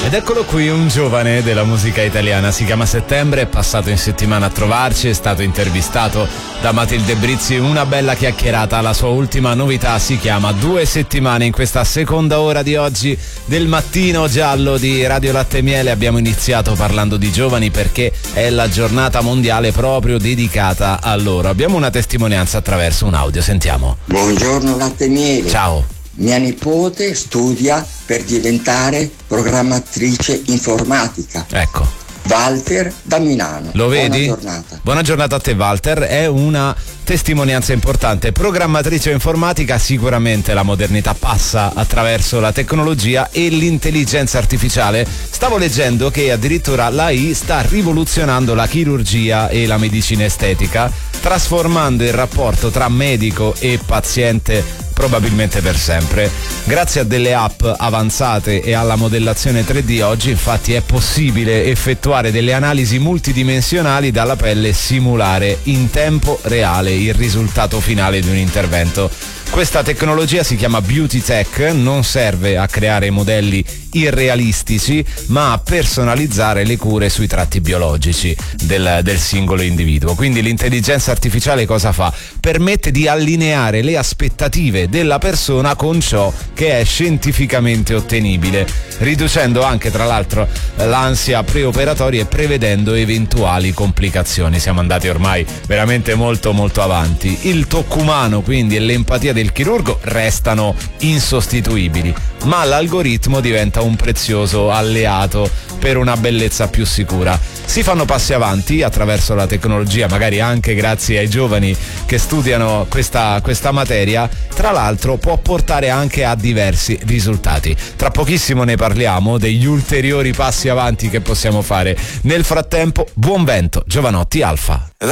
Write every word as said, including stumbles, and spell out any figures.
Ed eccolo qui un giovane della musica italiana, si chiama Settembre, è passato in settimana a trovarci, è stato intervistato da Matilde Brizzi, una bella chiacchierata. La sua ultima novità si chiama Due settimane. In questa seconda ora di oggi del mattino giallo di Radio Latte e Miele abbiamo iniziato parlando di giovani perché è la giornata mondiale proprio dedicata a loro. Abbiamo una testimonianza attraverso un audio, sentiamo. Buongiorno Latte e Miele. Ciao. Mia nipote studia per diventare programmatrice informatica. Ecco. Walter da Milano. Lo vedi? Buona giornata. Buona giornata a te Walter, è una testimonianza importante. Programmatrice informatica, sicuramente la modernità passa attraverso la tecnologia e l'intelligenza artificiale. Stavo leggendo che addirittura l'A I sta rivoluzionando la chirurgia e la medicina estetica, trasformando il rapporto tra medico e paziente probabilmente per sempre. Grazie a delle app avanzate e alla modellazione tre D oggi infatti è possibile effettuare delle analisi multidimensionali dalla pelle e simulare in tempo reale il risultato finale di un intervento. Questa tecnologia si chiama Beauty Tech, non serve a creare modelli irrealistici ma a personalizzare le cure sui tratti biologici del, del singolo individuo. Quindi l'intelligenza artificiale cosa fa? Permette di allineare le aspettative della persona con ciò che è scientificamente ottenibile, riducendo anche tra l'altro l'ansia preoperatoria e prevedendo eventuali complicazioni. Siamo andati ormai veramente molto molto avanti. Il tocco umano quindi e l'empatia del chirurgo restano insostituibili, ma l'algoritmo diventa un prezioso alleato per una bellezza più sicura. Si fanno passi avanti attraverso la tecnologia, magari anche grazie ai giovani che studiano questa, questa materia. Tra l'altro può portare anche a diversi risultati. Tra pochissimo ne parliamo degli ulteriori passi avanti che possiamo fare. Nel frattempo, buon vento, Giovanotti Alfa.